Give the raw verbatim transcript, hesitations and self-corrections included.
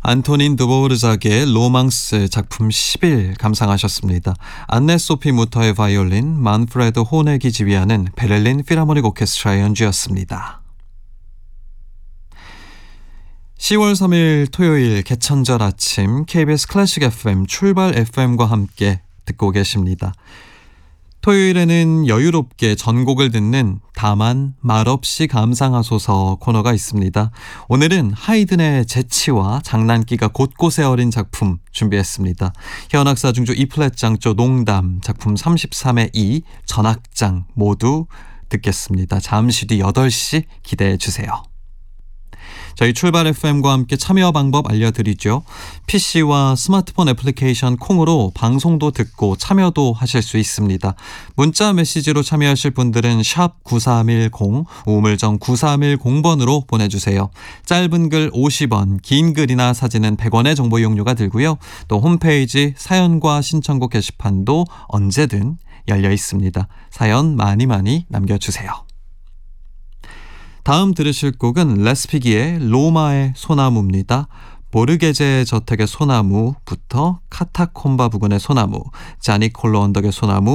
안토닌 드보르작의 로망스 작품 십 일 감상하셨습니다. 안네 소피 무터의 바이올린, 만프레드 호넥이 지휘하는 베를린 필하모닉 오케스트라의 연주였습니다. 시월 삼일 토요일 개천절 아침 케이비에스 클래식 에프엠 출발 에프엠과 함께 듣고 계십니다. 토요일에는 여유롭게 전곡을 듣는 다만 말없이 감상하소서 코너가 있습니다. 오늘은 하이든의 재치와 장난기가 곳곳에 어린 작품 준비했습니다. 현악사 중조 이 플랫 장조 농담 작품 삼십삼의 이 전악장 모두 듣겠습니다. 잠시 뒤 여덟 시 기대해 주세요. 저희 출발 에프엠과 함께 참여 방법 알려드리죠. 피씨와 스마트폰 애플리케이션 콩으로 방송도 듣고 참여도 하실 수 있습니다. 문자 메시지로 참여하실 분들은 샵 구삼일공, 우물정 구삼일공 번으로 보내주세요. 짧은 글 오십 원, 긴 글이나 사진은 백 원의 정보 이용료가 들고요. 또 홈페이지 사연과 신청곡 게시판도 언제든 열려 있습니다. 사연 많이 많이 남겨주세요. 다음 들으실 곡은 레스피기의 로마의 소나무입니다. 보르게제 저택의 소나무부터 카타콤바 부근의 소나무, 자니콜로 언덕의 소나무,